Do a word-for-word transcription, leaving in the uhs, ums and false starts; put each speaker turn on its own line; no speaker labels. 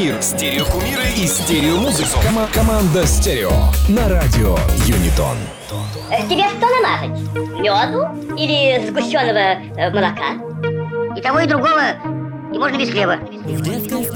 Стереокумир, стереокумиры и стереомузыка. Кома- команда Стерео на радио Юнитон.
Тебе что намазать? Меду или сгущенного э, молока?
И того, и другого, и можно без хлеба.